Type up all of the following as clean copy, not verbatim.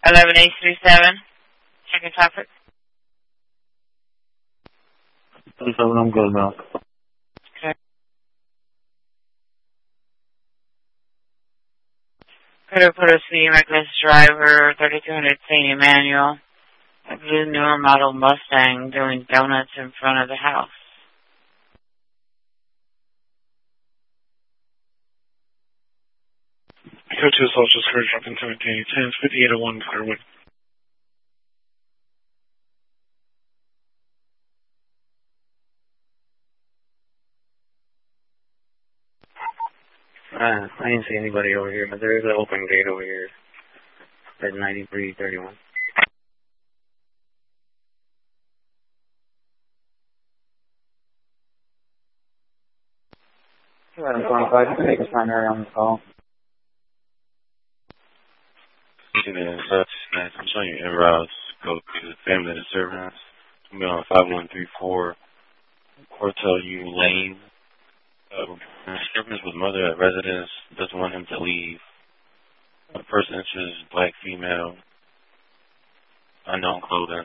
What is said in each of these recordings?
11837. Checking traffic. 37, I'm good now. Okay. Could have put a speeding reckless driver, 3200 St. Emmanuel, a blue newer model Mustang doing donuts in front of the house. Go to Social Security Drop in 17, 10, 5801 Clearwood. I didn't see anybody over here, but there is an open gate over here at 9331. I'm going to take a primary on the call. I'm showing you en route. Go to the family that is serving us. I'm on 5134 Cortel U Lane. Disturbance with mother at residence. Doesn't want him to leave. First interest, black female. Unknown clothing.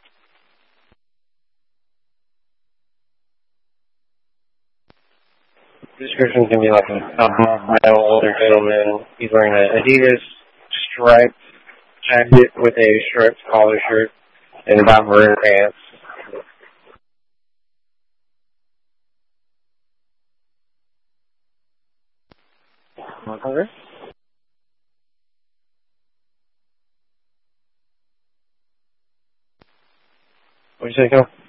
Description can be like a male older gentleman. He's wearing an Adidas striped jacket with a striped collar shirt and about maroon pants. What color? What'd you say, Cal?